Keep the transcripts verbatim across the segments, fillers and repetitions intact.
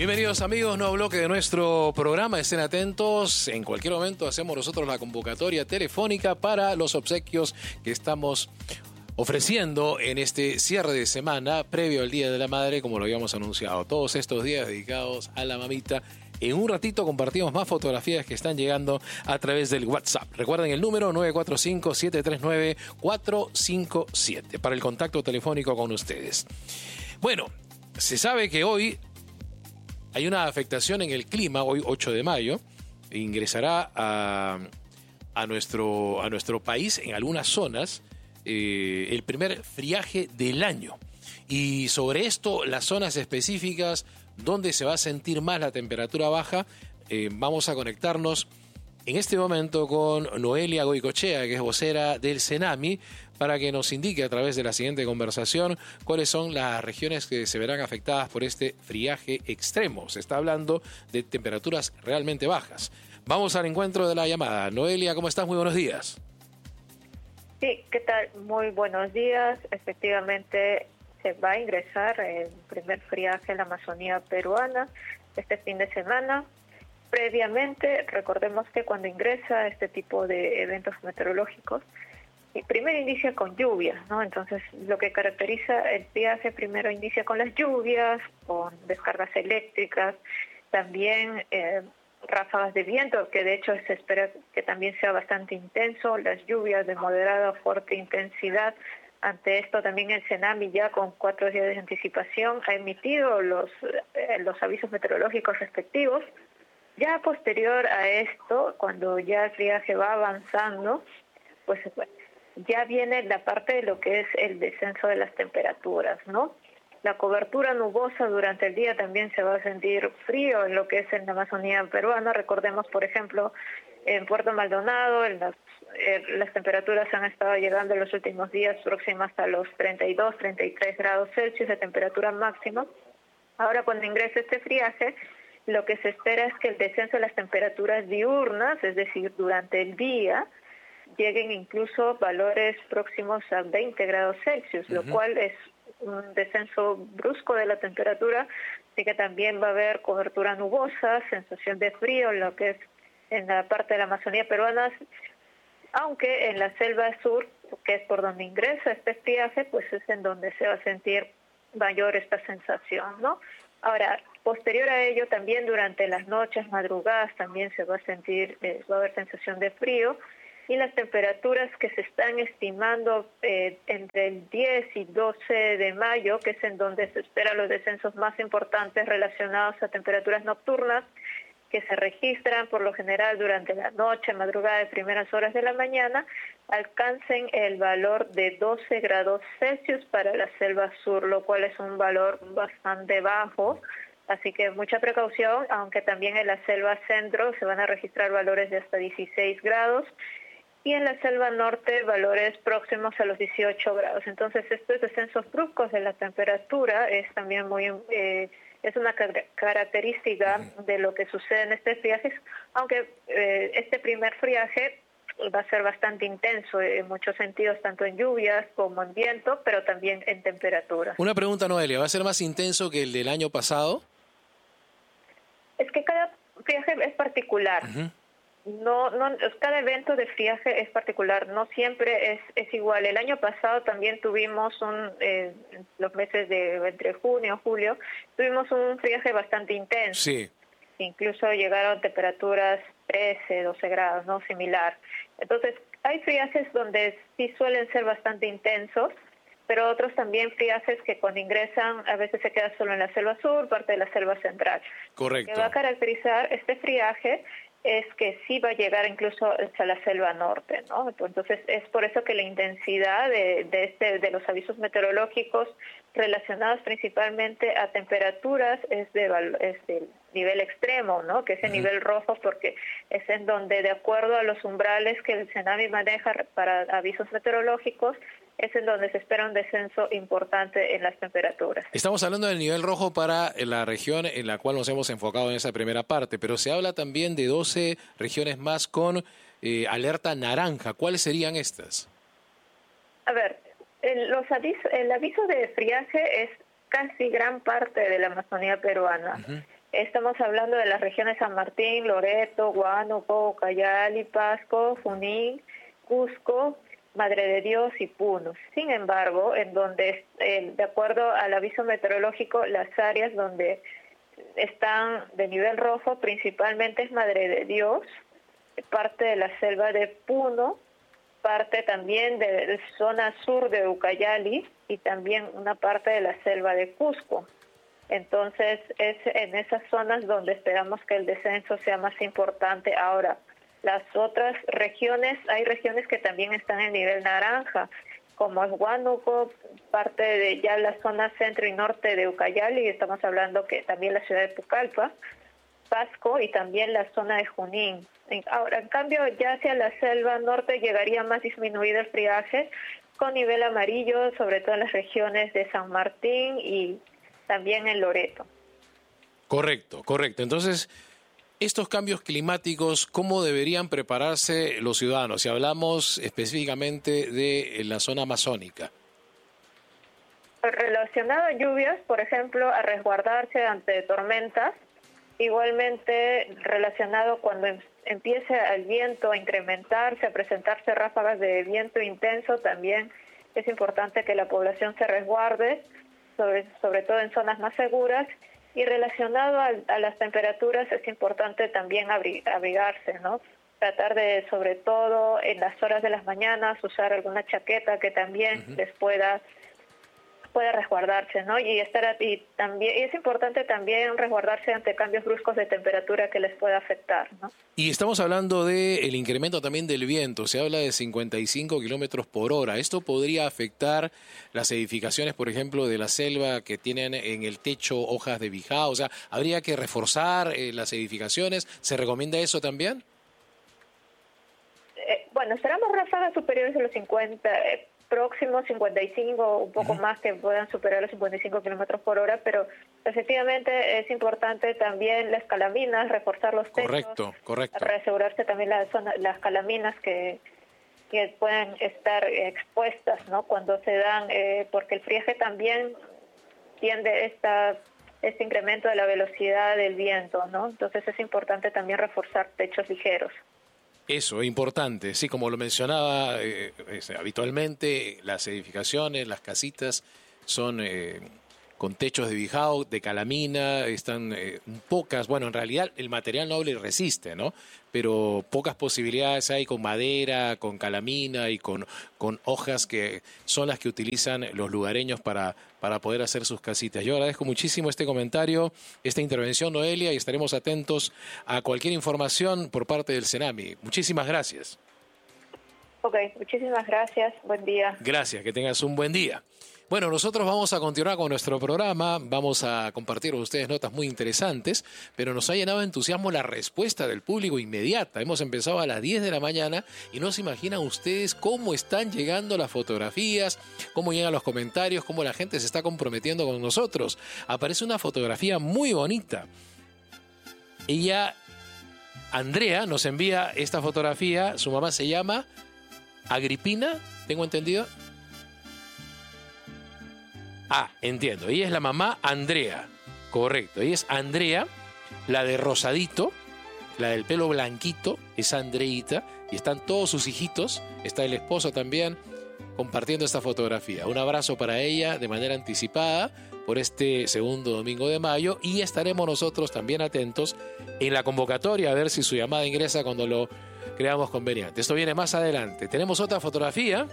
Bienvenidos amigos, nuevo bloque de nuestro programa, estén atentos, en cualquier momento hacemos nosotros la convocatoria telefónica para los obsequios que estamos ofreciendo en este cierre de semana previo al Día de la Madre, como lo habíamos anunciado, todos estos días dedicados a la mamita. En un ratito compartimos más fotografías que están llegando a través del WhatsApp. Recuerden el número nueve cuatro cinco, siete tres nueve, cuatro cinco siete para el contacto telefónico con ustedes. Bueno, se sabe que hoy hay una afectación en el clima, hoy ocho de mayo, ingresará a, a, nuestro, a nuestro país en algunas zonas eh, el primer friaje del año. Y sobre esto, las zonas específicas donde se va a sentir más la temperatura baja, eh, vamos a conectarnos en este momento con Noelia Goicoechea, que es vocera del Senami, para que nos indique a través de la siguiente conversación cuáles son las regiones que se verán afectadas por este friaje extremo. Se está hablando de temperaturas realmente bajas. Vamos al encuentro de la llamada. Noelia, ¿cómo estás? Muy buenos días. Sí, ¿qué tal? Muy buenos días. Efectivamente, se va a ingresar el primer friaje en la Amazonía peruana este fin de semana. Previamente, recordemos que cuando ingresa este tipo de eventos meteorológicos, primero inicia con lluvias, ¿no? Entonces, lo que caracteriza el viaje primero inicia con las lluvias, con descargas eléctricas, también eh, ráfagas de viento, que de hecho se espera que también sea bastante intenso, las lluvias de moderada a fuerte intensidad. Ante esto también el Senami, ya con cuatro días de anticipación, ha emitido los, eh, los avisos meteorológicos respectivos. Ya posterior a esto, cuando ya el friaje va avanzando, pues ya viene la parte de lo que es el descenso de las temperaturas, ¿no? La cobertura nubosa durante el día también se va a sentir frío en lo que es en la Amazonía peruana. Recordemos, por ejemplo, en Puerto Maldonado, en las, eh, las temperaturas han estado llegando en los últimos días próximas a los treinta y dos, treinta y tres grados Celsius de temperatura máxima. Ahora, cuando ingrese este friaje, lo que se espera es que el descenso de las temperaturas diurnas, es decir, durante el día, lleguen incluso valores próximos a veinte grados Celsius, uh-huh. Lo cual es un descenso brusco de la temperatura, así que también va a haber cobertura nubosa, sensación de frío, lo que es en la parte de la Amazonía peruana, aunque en la selva sur, que es por donde ingresa este friaje, pues es en donde se va a sentir mayor esta sensación, ¿no? Ahora, posterior a ello, también durante las noches, madrugadas, también se va a sentir, eh, va a haber sensación de frío, y las temperaturas que se están estimando eh, entre el diez y doce de mayo, que es en donde se esperan los descensos más importantes relacionados a temperaturas nocturnas, que se registran por lo general durante la noche, madrugada y primeras horas de la mañana, alcancen el valor de doce grados Celsius para la selva sur, lo cual es un valor bastante bajo, así que mucha precaución, aunque también en la selva centro se van a registrar valores de hasta dieciséis grados, y en la selva norte valores próximos a los dieciocho grados. Entonces, estos descensos bruscos de la temperatura es también muy... Eh, es una car- característica de lo que sucede en estos friajes, aunque eh, este primer friaje va a ser bastante intenso en muchos sentidos, tanto en lluvias como en viento, pero también en temperatura. Una pregunta, Noelia, ¿va a ser más intenso que el del año pasado? Es que cada friaje es particular. Uh-huh. No, no, cada evento de friaje es particular, no siempre es, es igual. El año pasado también tuvimos un, eh, los meses de entre junio y julio, tuvimos un friaje bastante intenso. Sí. Incluso llegaron temperaturas trece, doce grados, ¿no? Similar. Entonces, hay friajes donde sí suelen ser bastante intensos, pero otros también friajes que cuando ingresan a veces se queda solo en la selva sur, parte de la selva central. Correcto. Lo que va a caracterizar este friaje es que sí va a llegar incluso hasta la selva norte, ¿no? Entonces es por eso que la intensidad de, de este de los avisos meteorológicos relacionados principalmente a temperaturas es de, es de nivel extremo, ¿no? Que es el uh-huh. nivel rojo, porque es en donde, de acuerdo a los umbrales que el Senami maneja para avisos meteorológicos, es en donde se espera un descenso importante en las temperaturas. Estamos hablando del nivel rojo para la región en la cual nos hemos enfocado en esa primera parte, pero se habla también de doce regiones más con eh, alerta naranja. ¿Cuáles serían estas? A ver, el, los aviso, el aviso de friaje es casi gran parte de la Amazonía peruana. Uh-huh. Estamos hablando de las regiones San Martín, Loreto, Huánuco, Ucayali, Pasco, Junín, Cusco, Madre de Dios y Puno. Sin embargo, en donde, eh, de acuerdo al aviso meteorológico, las áreas donde están de nivel rojo principalmente es Madre de Dios, parte de la selva de Puno, parte también de la zona sur de Ucayali y también una parte de la selva de Cusco. Entonces es en esas zonas donde esperamos que el descenso sea más importante. Ahora, las otras regiones, hay regiones que también están en nivel naranja, como es Huánuco, parte de ya la zona centro y norte de Ucayali, y estamos hablando que también la ciudad de Pucallpa, Pasco y también la zona de Junín. Ahora, en cambio, ya hacia la selva norte llegaría más disminuido el friaje, con nivel amarillo, sobre todo en las regiones de San Martín y también en Loreto. Correcto, correcto. Entonces, estos cambios climáticos, ¿cómo deberían prepararse los ciudadanos? Si hablamos específicamente de la zona amazónica. Relacionado a lluvias, por ejemplo, a resguardarse ante tormentas. Igualmente, relacionado cuando empiece el viento a incrementarse, a presentarse ráfagas de viento intenso, también es importante que la población se resguarde, sobre, sobre todo en zonas más seguras. Y relacionado a, a las temperaturas, es importante también abrigarse, ¿no? Tratar de, sobre todo en las horas de las mañanas, usar alguna chaqueta que también uh-huh. les pueda puede resguardarse, ¿no? Y estar y también y es importante también resguardarse ante cambios bruscos de temperatura que les pueda afectar, ¿no? Y estamos hablando de el incremento también del viento. Se habla de cincuenta y cinco kilómetros por hora. ¿Esto podría afectar las edificaciones, por ejemplo, de la selva que tienen en el techo hojas de bijao? O sea, ¿habría que reforzar eh, las edificaciones? ¿Se recomienda eso también? Eh, bueno, esperamos ráfagas superiores a los cincuenta, eh, próximos cincuenta y cinco, un poco uh-huh. más que puedan superar los cincuenta y cinco kilómetros por hora, pero efectivamente es importante también las calaminas, reforzar los techos. Correcto, correcto. Para asegurarse también la zona, las calaminas que, que pueden estar expuestas, ¿no? Cuando se dan, eh, porque el friaje también tiende esta este incremento de la velocidad del viento, ¿no? Entonces es importante también reforzar techos ligeros. Eso, importante. Sí, como lo mencionaba, eh, es, habitualmente las edificaciones, las casitas son eh, con techos de bijao, de calamina, están eh, pocas, bueno, en realidad el material noble resiste, ¿no? Pero pocas posibilidades hay con madera, con calamina y con, con hojas que son las que utilizan los lugareños para, para poder hacer sus casitas. Yo agradezco muchísimo este comentario, esta intervención, Noelia, y estaremos atentos a cualquier información por parte del CENAMI. Muchísimas gracias. Ok, muchísimas gracias. Buen día. Gracias, que tengas un buen día. Bueno, nosotros vamos a continuar con nuestro programa, vamos a compartir con ustedes notas muy interesantes, pero nos ha llenado de entusiasmo la respuesta del público inmediata. Hemos empezado a las diez de la mañana y no se imaginan ustedes cómo están llegando las fotografías, cómo llegan los comentarios, cómo la gente se está comprometiendo con nosotros. Aparece una fotografía muy bonita. Ella, Andrea, nos envía esta fotografía, su mamá se llama Agripina, ¿tengo entendido? Ah, entiendo. Ella es la mamá Andrea. Correcto. Ella es Andrea, la de rosadito, la del pelo blanquito, es Andreita. Y están todos sus hijitos. Está el esposo también compartiendo esta fotografía. Un abrazo para ella de manera anticipada por este segundo domingo de mayo. Y estaremos nosotros también atentos en la convocatoria a ver si su llamada ingresa cuando lo creamos conveniente. Esto viene más adelante. Tenemos otra fotografía.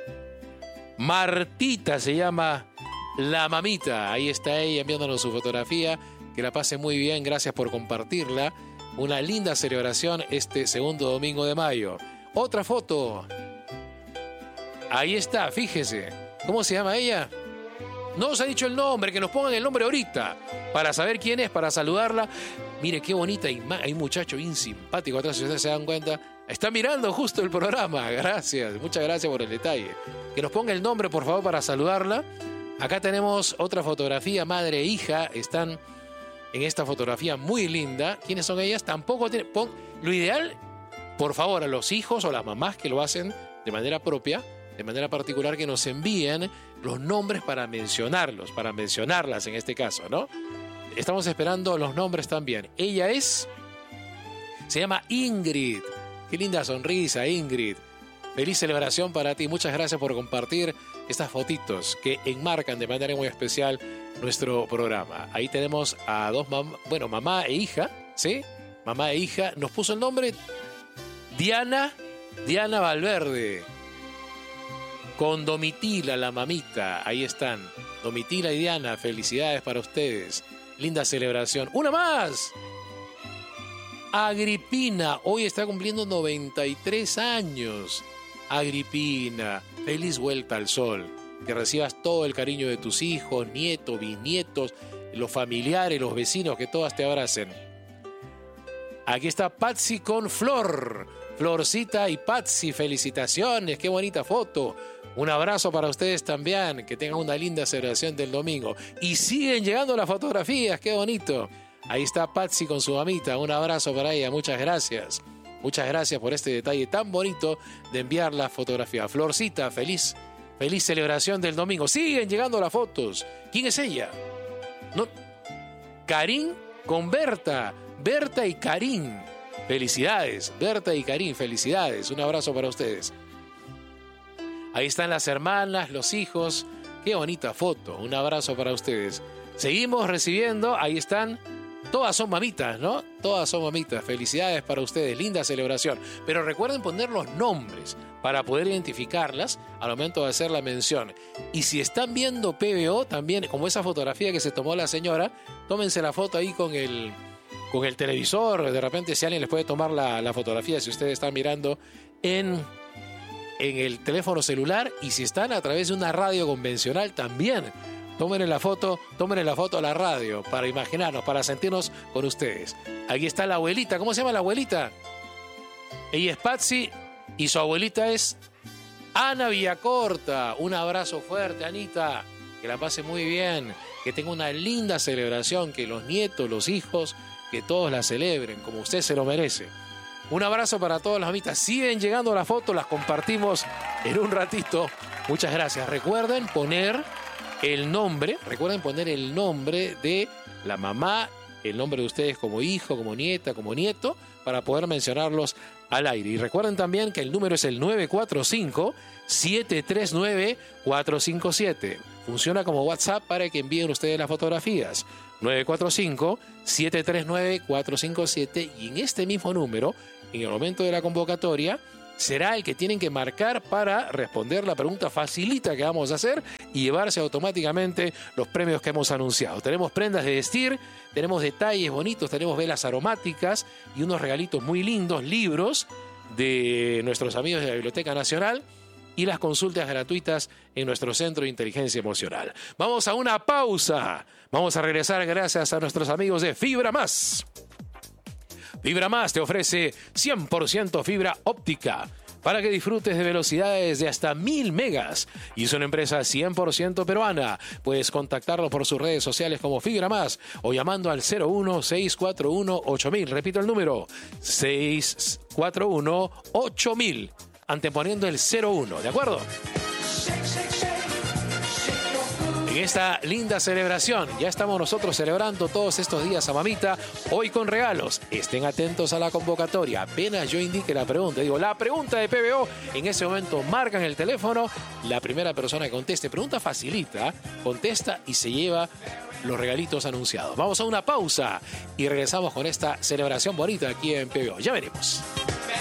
Martita se llama la mamita. Ahí está ella enviándonos su fotografía. Que la pase muy bien. Gracias por compartirla. Una linda celebración este segundo domingo de mayo. Otra foto. Ahí está, fíjese. ¿Cómo se llama ella? No os ha dicho el nombre, que nos pongan el nombre ahorita. Para saber quién es, para saludarla. Mire qué bonita imagen. Hay un muchacho bien simpático atrás, si ustedes se dan cuenta. Está mirando justo el programa. Gracias, muchas gracias por el detalle. Que nos ponga el nombre, por favor, para saludarla. Acá tenemos otra fotografía, madre e hija. Están en esta fotografía muy linda. ¿Quiénes son ellas? Tampoco tienen... Pon... Lo ideal, por favor, a los hijos o las mamás que lo hacen de manera propia, de manera particular, que nos envíen los nombres para mencionarlos, para mencionarlas en este caso, ¿no? estamos esperando los nombres también. Ella es, se llama Ingrid. Qué linda sonrisa, Ingrid. Feliz celebración para ti. Muchas gracias por compartir estas fotitos que enmarcan de manera muy especial nuestro programa. Ahí tenemos a dos mamás, bueno, mamá e hija, ¿sí? Mamá e hija. Nos puso el nombre Diana, Diana Valverde. Con Domitila, la mamita. Ahí están. Domitila y Diana, felicidades para ustedes. Linda celebración. ¡Una más! Agripina, hoy está cumpliendo noventa y tres años. Agripina, feliz vuelta al sol. Que recibas todo el cariño de tus hijos, nietos, bisnietos, los familiares, los vecinos, que todas te abracen. Aquí está Patsy con Flor. Florcita y Patsy, felicitaciones, qué bonita foto. Un abrazo para ustedes también, que tengan una linda celebración del domingo. Y siguen llegando las fotografías, qué bonito. Ahí está Patsy con su mamita, un abrazo para ella, muchas gracias. Muchas gracias por este detalle tan bonito de enviar la fotografía. Florcita, feliz, feliz celebración del domingo. Siguen llegando las fotos. ¿Quién es ella? ¿No? Karin con Berta. Berta y Karin. Felicidades, Berta y Karin, felicidades. Un abrazo para ustedes. Ahí están las hermanas, los hijos. Qué bonita foto. Un abrazo para ustedes. Seguimos recibiendo. Ahí están. Todas son mamitas, ¿no? Todas son mamitas. Felicidades para ustedes. Linda celebración. Pero recuerden poner los nombres para poder identificarlas al momento de hacer la mención. Y si están viendo P B O, también, como esa fotografía que se tomó la señora, tómense la foto ahí con el, con el televisor. De repente, si alguien les puede tomar la, la fotografía, si ustedes están mirando en... en el teléfono celular, y si están a través de una radio convencional también, tomen la foto, tomen la foto a la radio para imaginarnos, para sentirnos con ustedes. Aquí está la abuelita. ¿Cómo se llama la abuelita? Ella es Patsy y su abuelita es Ana Villacorta. Un abrazo fuerte, Anita. Que la pase muy bien, que tenga una linda celebración, que los nietos, los hijos, que todos la celebren como usted se lo merece. Un abrazo para todas las mamitas. Siguen llegando las fotos, las compartimos en un ratito. Muchas gracias. Recuerden poner el nombre, recuerden poner el nombre de la mamá, el nombre de ustedes como hijo, como nieta, como nieto, para poder mencionarlos al aire. Y recuerden también que el número es el nueve cuatro cinco, siete tres nueve, cuatro cinco siete. Funciona como WhatsApp para que envíen ustedes las fotografías. nueve cuatro cinco, siete tres nueve, cuatro cinco siete. Y en este mismo número, en el momento de la convocatoria, será el que tienen que marcar para responder la pregunta facilita que vamos a hacer y llevarse automáticamente los premios que hemos anunciado. Tenemos prendas de vestir, tenemos detalles bonitos, tenemos velas aromáticas y unos regalitos muy lindos, libros de nuestros amigos de la Biblioteca Nacional y las consultas gratuitas en nuestro Centro de Inteligencia Emocional. Vamos a una pausa. Vamos a regresar gracias a nuestros amigos de Fibra Más. Fibra Más te ofrece cien por ciento fibra óptica para que disfrutes de velocidades de hasta mil megas. Y es una empresa cien por ciento peruana. Puedes contactarlo por sus redes sociales como Fibra Más o llamando al cero uno, seis cuatro uno, ocho mil. Repito el número, seis cuatro uno, ocho mil. Anteponiendo el cero uno, ¿de acuerdo? En esta linda celebración, ya estamos nosotros celebrando todos estos días a mamita, hoy con regalos. Estén atentos a la convocatoria. Apenas yo indique la pregunta, digo, la pregunta de P B O, en ese momento marcan el teléfono, la primera persona que conteste, pregunta facilita, contesta y se lleva los regalitos anunciados. Vamos a una pausa y regresamos con esta celebración bonita aquí en P B O. Ya veremos.